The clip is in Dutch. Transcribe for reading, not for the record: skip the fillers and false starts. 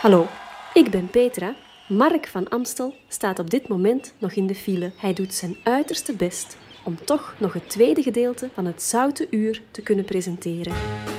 Hallo, ik ben Petra. Mark van Amstel staat op dit moment nog in de file. Hij doet zijn uiterste best om toch nog het tweede gedeelte van het Zoute Uur te kunnen presenteren.